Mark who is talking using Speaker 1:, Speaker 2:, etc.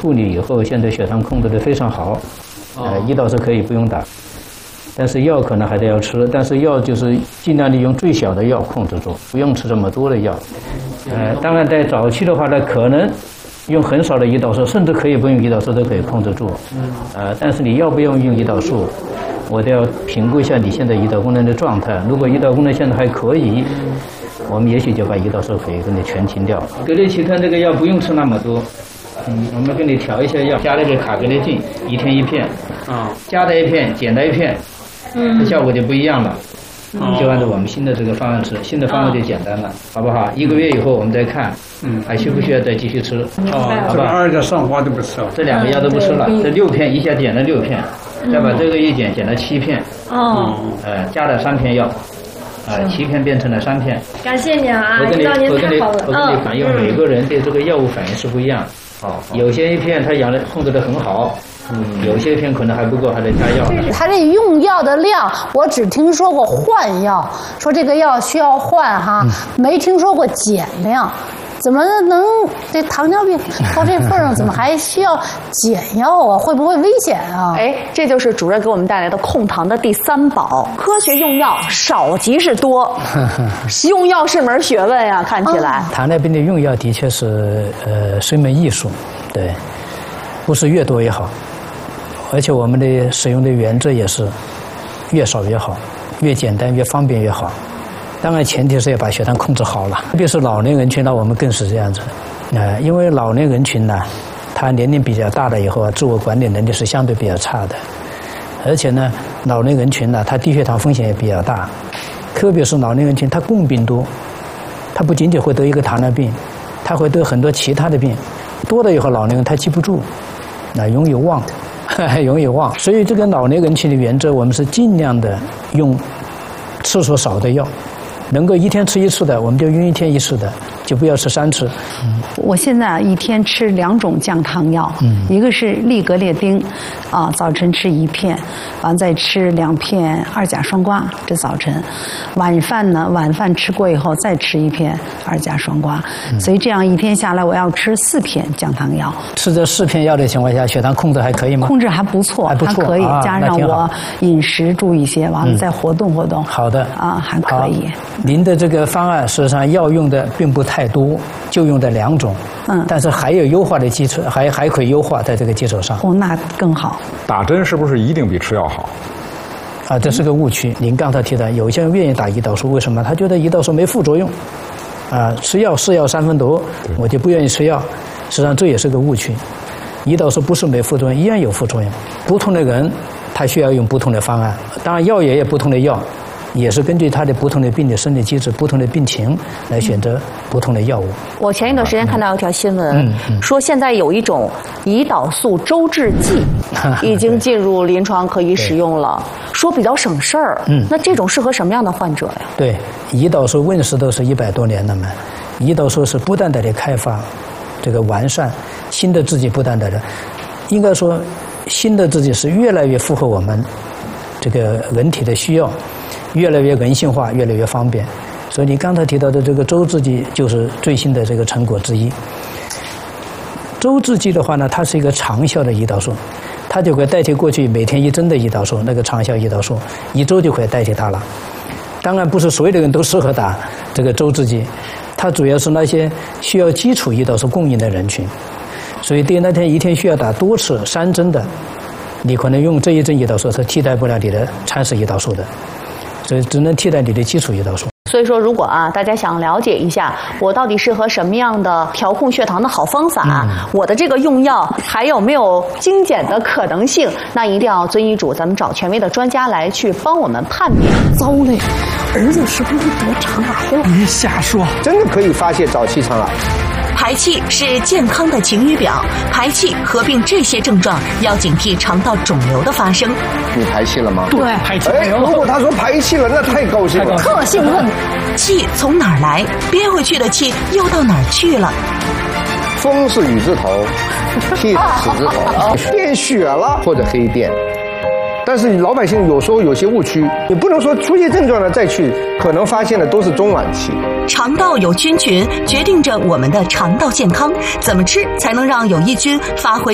Speaker 1: 处理以后，现在血糖控制得非常好，胰岛素可以不用打，但是药可能还得要吃，但是药就是尽量的用最小的药控制住，不用吃这么多的药。当然在早期的话呢，可能用很少的胰岛素，甚至可以不用胰岛素都可以控制住。但是你要不要用胰岛素，我都要评估一下你现在胰岛功能的状态。如果胰岛功能现在还可以，我们也许就把胰岛素可以给你全停掉。格列齐特这个药不用吃那么多，我们给你调一下药，加了个卡格列净，1天1片，加的一片，减的一片，效果就不一样了。就按照我们新的这个方案吃，新的方案就简单了，好不好？1个月以后我们再看，还需不需要再继续吃？
Speaker 2: 这个2个上花都不吃了，
Speaker 1: 这2个药都不吃了，这6片一下减了6片，再把这个一减了7片，加了3片药。7片变成了3片。
Speaker 3: 感谢您啊，知道您太好了。
Speaker 1: 我跟你反映，每个人对这个药物反应是不一样。有些一片它控制得很好，有些片可能还不够，还得加药。
Speaker 4: 他这用药的量，我只听说过换药，说这个药需要换哈，没听说过减量。怎么能这糖尿病到这份上，怎么还需要减药啊？会不会危险啊？
Speaker 5: 哎，这就是主任给我们带来的控糖的第3宝。科学用药少即是多，用药是门学问呀，看起来。
Speaker 1: 糖尿病的用药的确是是一门艺术，对，不是越多越好，而且我们的使用的原则也是越少越好，越简单越方便越好。当然，前提是要把血糖控制好了。特别是老年人群呢，我们更是这样子。因为老年人群呢，他年龄比较大了以后啊，自我管理能力是相对比较差的，而且呢，老年人群呢，他低血糖风险也比较大。特别是老年人群，他共病多，他不仅仅会得一个糖尿病，他会得很多其他的病。多了以后，老年人他记不住，容易忘，容易忘。所以这个老年人群的原则，我们是尽量的用次数少的药。能够1天吃1次的，我们就用1天1次的，就不要吃3次。
Speaker 4: 我现在1天吃2种降糖药，一个是利格列丁，早晨吃1片，完再吃2片2甲双胍，这早晨。晚饭吃过以后再吃1片2甲双胍，所以这样1天下来我要吃4片降糖药。
Speaker 1: 吃这4片药的情况下，血糖控制还可以吗？
Speaker 4: 控制还不错，还可以，加上我饮食注意些，完了再活动活动。
Speaker 1: 好的，
Speaker 4: 还可以。
Speaker 1: 您的这个方案事实上药用的并不太多，就用的2种，但是还有优化的基础，还可以优化在这个基础上。
Speaker 4: 那更好。
Speaker 6: 打针是不是一定比吃药好？
Speaker 1: 这是个误区。您刚才提到，有些人愿意打胰岛素，为什么？他觉得胰岛素没副作用，吃药是药3分毒，我就不愿意吃药。实际上这也是个误区。胰岛素不是没副作用，依然有副作用。不同的人，他需要用不同的方案。当然，药也有不同的药。也是根据他的不同的病理生理机制、不同的病情来选择不同的药物。
Speaker 5: 我前一段时间看到一条新闻，说现在有一种胰岛素周制剂已经进入临床可以使用了，说比较省事儿。那这种适合什么样的患者呀？
Speaker 1: 对，胰岛素问世都是100多年了嘛，胰岛素是不断的开发、这个完善，新的制剂不断的，应该说新的制剂是越来越符合我们这个人体的需要。越来越人性化，越来越方便，所以你刚才提到的这个周制剂就是最新的这个成果之一。周制剂的话呢，它是一个长效的胰岛素，它就可以代替过去每天1针的胰岛素，那个长效胰岛素1周就可以代替它了。当然不是所有的人都适合打这个周制剂，它主要是那些需要基础胰岛素供应的人群，所以对那天1天需要打多次3针的，你可能用这1针胰岛素是替代不了你的餐食胰岛素的。所以只能替代你的基础胰岛素。
Speaker 5: 所以说，如果大家想了解一下我到底适合什么样的调控血糖的好方法，我的这个用药还有没有精简的可能性，那一定要遵医嘱，咱们找权威的专家来去帮我们判别。
Speaker 4: 糟嘞，儿子是不是得肠癌了？
Speaker 2: 别瞎说，
Speaker 7: 真的可以发现早期肠癌。
Speaker 8: 排气是健康的晴雨表，排气合并这些症状，要警惕肠道肿瘤的发生。
Speaker 7: 你排气了吗？
Speaker 4: 对，
Speaker 2: 排气。
Speaker 7: 如果他说排气了，那太高兴了。
Speaker 4: 特兴奋。
Speaker 8: 气从哪儿来？憋回去的气又到哪儿去了？
Speaker 7: 风是雨字头，气是死字头，变血了或者黑变。但是老百姓有时候有些误区，你不能说出现症状了再去，可能发现的都是中晚期。
Speaker 8: 肠道有菌群，决定着我们的肠道健康。怎么吃才能让有益菌发挥